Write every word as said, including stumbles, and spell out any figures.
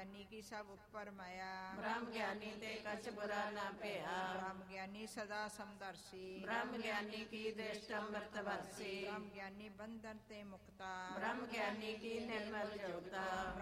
ਗਿਆਨੀ ਕੀ ਸਭ ਉੱਪਰ ਮਾਇਆ। ਬ੍ਰਹਮ ਗਿਆਨੀ ਤੇ ਕਛ ਬੁਰਾ ਨਾ ਭਇਆ। ਬ੍ਰਹਮ ਗਿਆਨੀ ਸਦਾ ਸਮਦਰਸੀ। ਬ੍ਰਹਮ ਗਿਆਨੀ ਕੀ ਦ੍ਰਿਸ਼ਟ ਅੰਮ੍ਰਿਤ ਵਰਸੀ। ਬ੍ਰਹਮ ਗਿਆਨੀ ਬੰਧਨ ਤੇ ਮੁਕਤਾ। ਬ੍ਰਹਮ ਗਿਆਨੀ ਕੀ ਨਿਰਮਲ ਜੋਤਾ।